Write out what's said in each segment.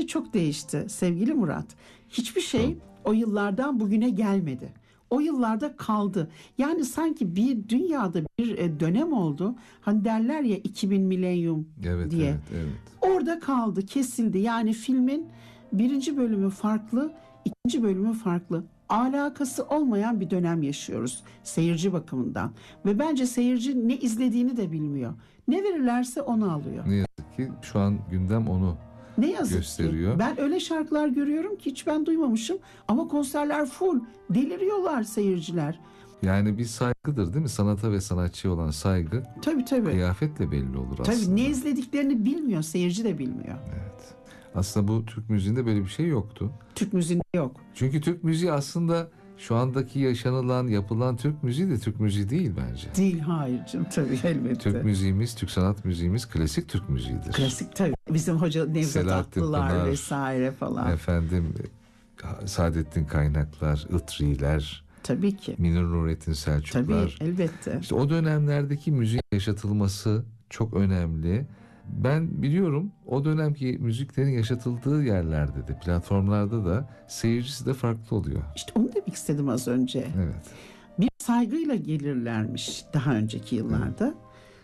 şey çok değişti sevgili Murat. Hiçbir şey o yıllardan bugüne gelmedi. O yıllarda kaldı. Yani sanki bir dünyada bir dönem oldu. Hani derler ya 2000 milenyum Evet, diye. evet, evet. Orada kaldı, kesildi. Yani filmin birinci bölümü farklı, ikinci bölümü farklı. Alakası olmayan bir dönem yaşıyoruz seyirci bakımından. Ve bence seyirci ne izlediğini de bilmiyor. Ne verirlerse onu alıyor. Ne yazık ki şu an gündem onu Ne yazık gösteriyor. ki. Ben öyle şarkılar görüyorum ki hiç ben duymamışım. Ama konserler full. Deliriyorlar seyirciler. Yani bir saygıdır değil mi? Sanata ve sanatçıya olan saygı Tabii. kıyafetle belli olur aslında. Tabii ne izlediklerini bilmiyor, seyirci de bilmiyor. Evet. Aslında bu Türk müziğinde böyle bir şey yoktu. Türk müziğinde yok. Çünkü Türk müziği aslında şu andaki yaşanılan, yapılan Türk müziği de Türk müziği değil bence. Değil, hayır canım, tabii elbette. Türk müziğimiz, Türk sanat müziğimiz klasik Türk müziğidir. Klasik tabii. Bizim hoca Nevzat Selahattin Atlılar Pınar, vesaire falan. Efendim Saadettin Kaynaklar, Itri'ler, Tabii ki. Münir Nurettin Selçuklar. Tabii elbette. İşte o dönemlerdeki müziğin yaşatılması çok önemli. Ben biliyorum o dönemki müziklerin yaşatıldığı yerlerde de, platformlarda da seyircisi de farklı oluyor. İşte onu demek istedim az önce. Evet. Bir saygıyla gelirlermiş daha önceki yıllarda.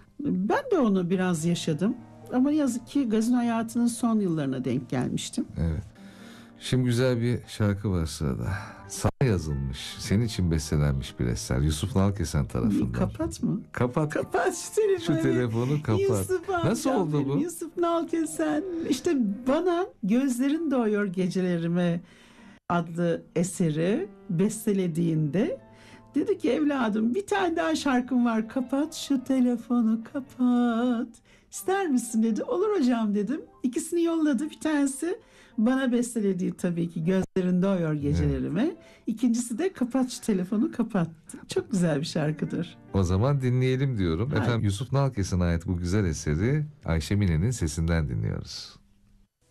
Ben de onu biraz yaşadım. Ama yazık ki gazino hayatının son yıllarına denk gelmiştim. Evet. Şimdi güzel bir şarkı var sırada. Sana yazılmış, senin için bestelenmiş bir eser. Yusuf Nalkesen tarafından. Kapat mı? Kapat. Kapat şu telefonu. Şu telefonu kapat. Yusuf Nasıl amcam oldu benim, bu? Yusuf Nalkesen. İşte bana Gözlerin Doğuyor Gecelerime adlı eseri bestelediğinde dedi ki evladım bir tane daha şarkım var, kapat şu telefonu kapat. İster misin dedi. Olur hocam dedim. İkisini yolladı. Bir tanesi bana bestelediği tabii ki Gözlerin Doğuyor Gecelerime. Evet. İkincisi de kapat şu telefonu kapat. Çok güzel bir şarkıdır. O zaman dinleyelim diyorum. Hayır. Efendim Yusuf Nalkesen'e ait bu güzel eseri Ayşe Mine'nin sesinden dinliyoruz.